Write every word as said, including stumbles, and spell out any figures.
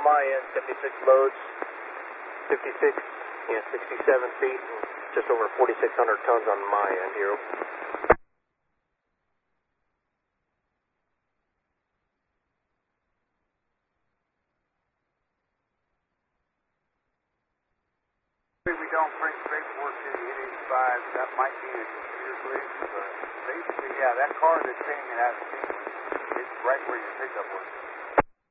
on my end, seventy-six loads, fifty-six, yeah, sixty-seven feet, and just over forty-six hundred tons on my end here. We don't print paperwork to the N eighty-five, that might be a computer glitch, but basically, yeah, that car that's saying it has a sequence, it's right where your pickup was.